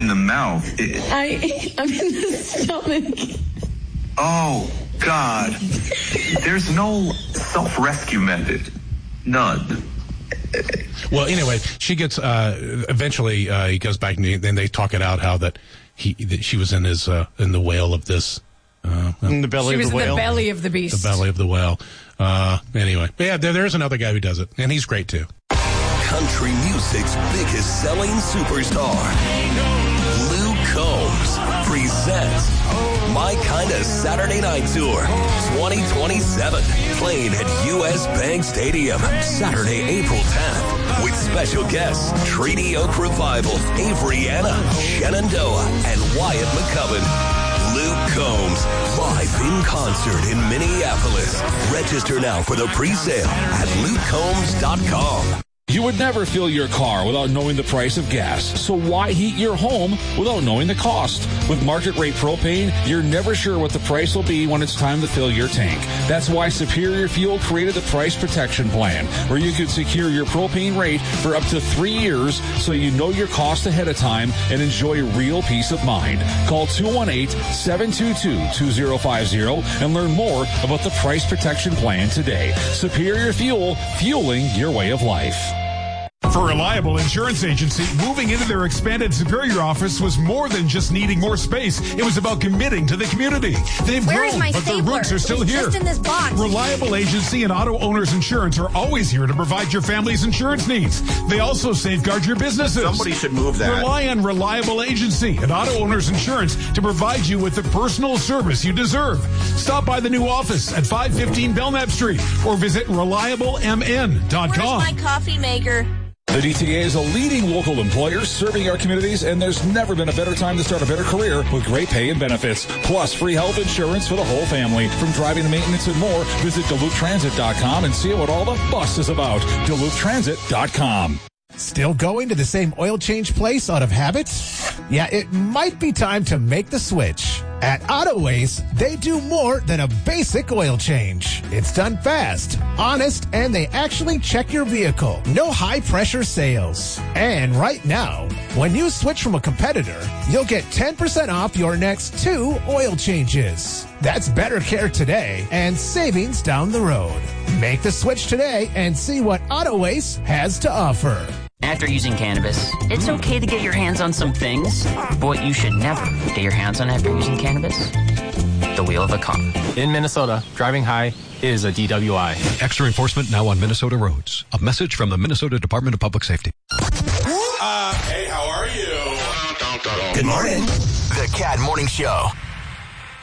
the mouth. I'm in the stomach. Oh, God. There's no self-rescue method. None. Well, anyway, she gets, eventually, he goes back and then they talk it out how that she was in his, in the whale of this, in the belly of the whale. She was in the belly of the beast. The belly of the whale. Anyway, but yeah, there's another guy who does it, and he's great too. Country music's biggest selling superstar, Luke Combs, presents My Kinda Saturday Night Tour 2027, playing at U.S. Bank Stadium Saturday, April 10th, with special guests Treaty Oak Revival, Avery Anna, Shenandoah, and Wyatt McCubbin. Luke Combs, live in concert in Minneapolis. Register now for the pre-sale at lukecombs.com. You would never fill your car without knowing the price of gas, so why heat your home without knowing the cost? With market rate propane, you're never sure what the price will be when it's time to fill your tank. That's why Superior Fuel created the Price Protection Plan, where you could secure your propane rate for up to 3 years so you know your cost ahead of time and enjoy real peace of mind. Call 218-722-2050 and learn more about the Price Protection Plan today. Superior Fuel, fueling your way of life. For Reliable Insurance Agency, moving into their expanded Superior office was more than just needing more space. It was about committing to the community. They've grown, but their roots are still here. Just in this box. Reliable Agency and Auto Owners Insurance are always here to provide your family's insurance needs. They also safeguard your businesses. Somebody should move that. Rely on Reliable Agency and Auto Owners Insurance to provide you with the personal service you deserve. Stop by the new office at 515 Belknap Street or visit reliablemn.com. Where's my coffee maker? The DTA is a leading local employer serving our communities, and there's never been a better time to start a better career with great pay and benefits, plus free health insurance for the whole family. From driving to maintenance and more, visit DuluthTransit.com and see what all the fuss is about. DuluthTransit.com. Still going to the same oil change place out of habit? Yeah, it might be time to make the switch. At Autoways, they do more than a basic oil change. It's done fast, honest, and they actually check your vehicle. No high-pressure sales. And right now, when you switch from a competitor, you'll get 10% off your next 2 oil changes. That's better care today and savings down the road. Make the switch today and see what Autoways has to offer. After using cannabis, it's okay to get your hands on some things, but what you should never get your hands on after using cannabis? The wheel of a car. In Minnesota, driving high is a DWI. Extra enforcement now on Minnesota roads. A message from the Minnesota Department of Public Safety. Hey, how are you? Good morning. The Cat Morning Show.